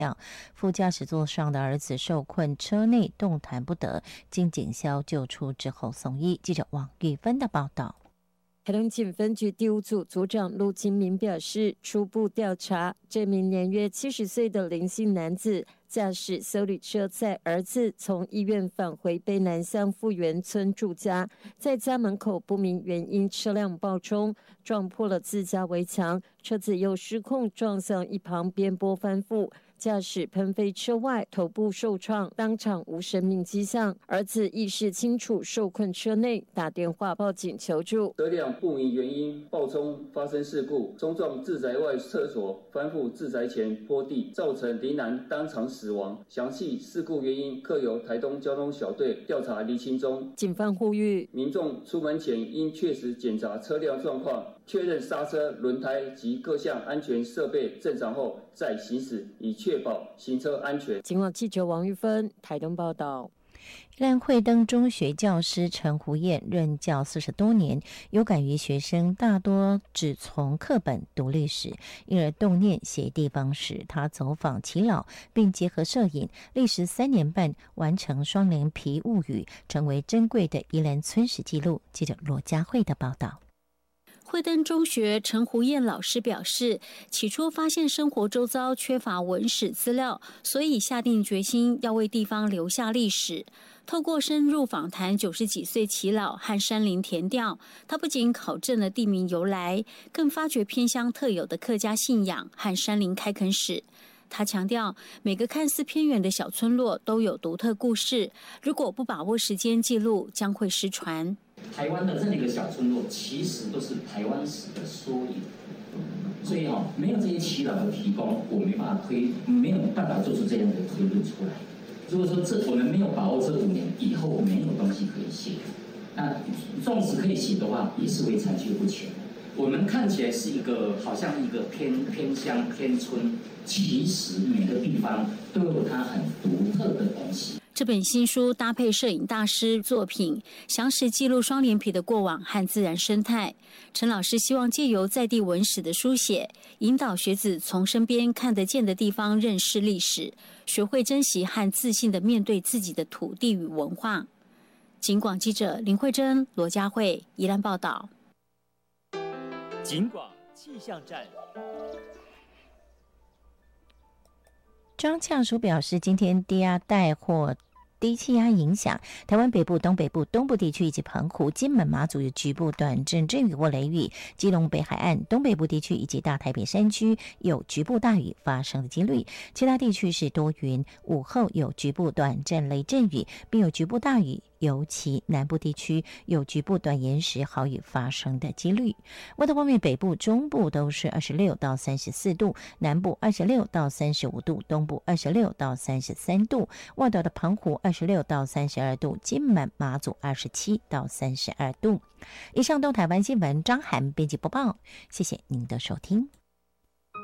料，副驾驶座上的儿子受困车内动弹不得，经警消救出之后送医。记者王玉芬的报道。 台东警分局第5组组长陆金明表示，初步调查，这名年约70岁的林姓男子驾驶休旅车载儿子从医院返回卑南乡富源村住家，在家门口不明原因车辆爆冲，撞破了自家围墙，车子又失控撞向一旁边坡翻覆，驾驶喷飞车外，头部受创，当场无生命迹象。儿子意识清楚，受困车内，打电话报警求助。 车辆不明原因爆冲发生事故，冲撞自宅外厕所，翻覆自宅前坡地，造成林男当场死亡。详细事故原因各由台东交通小队调查厘清中。 警方呼吁民众出门前应确实检查车辆状况，确认刹车、轮胎及各项安全设备正常后再行驶，以确保行车安全。 警网记者王玉芬台东报道。 宜兰惠登中学教师陈胡燕任教40多年，有感于学生大多只从课本读历史，因而动念写地方史。他走访耆老，并结合摄影，历时3年半完成《双连皮物语》，成为珍贵的宜兰村史记录。记者罗佳慧的报道。 惠登中学陈胡燕老师表示，起初发现生活周遭缺乏文史资料，所以下定决心要为地方留下历史。透过深入访谈90几岁耆老和山林田调，他不仅考证了地名由来，更发掘偏乡特有的客家信仰和山林开垦史。他强调，每个看似偏远的小村落都有独特故事，如果不把握时间记录，将会失传。 台湾的任何一个小村落，其实都是台湾史的缩影。所以没有这些耆老的提供，我没有办法做出这样的推论出来。如果说我们没有把握这5年以后没有东西可以写，那纵使可以写的话，也是会残缺不全。我们看起来是好像一个偏乡偏村，其实每个地方都有它很独特的东西。 这本新书搭配摄影大师作品，详实记录双连皮的过往和自然生态。陈老师希望借由在地文史的书写，引导学子从身边看得见的地方认识历史，学会珍惜和自信地面对自己的土地与文化。警广记者林慧珍、罗佳慧宜兰报道。 警广气象站。 中央气象署表示，今天低压带或低气压影响台湾北部、东北部、东部地区以及澎湖、金门、马祖有局部短阵阵雨或雷雨，基隆北海岸、东北部地区以及大台北山区有局部大雨发生的几率，其他地区是多云，午后有局部短阵雷阵雨，并有局部大雨，尤其南部地区有局部短延时豪雨发生的几率。温度方面，北部、中部都是26到34度，南部26到35度，东部26到33度，外岛的澎湖26到32度，金门、马祖27到32度。以上东台湾新闻，张涵编辑播报，谢谢您的收听。